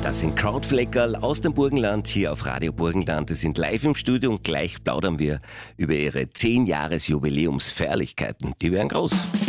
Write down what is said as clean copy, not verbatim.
Das sind Krautfleckerl aus dem Burgenland hier auf Radio Burgenland. Die sind live im Studio und gleich plaudern wir über ihre 10-Jahres-Jubiläumsfeierlichkeiten. Die wären groß.